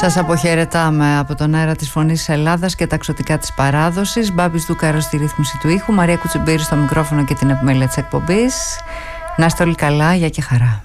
Σας αποχαιρετάμε από τον αέρα της Φωνής της Ελλάδας και τα ξωτικά της παράδοσης. Μπάμπης Δούκαρος στη ρύθμιση του ήχου, Μαρία Κουτσιμπήρη στο μικρόφωνο και την επιμέλεια της εκπομπής. Να είστε όλοι καλά, γεια και χαρά.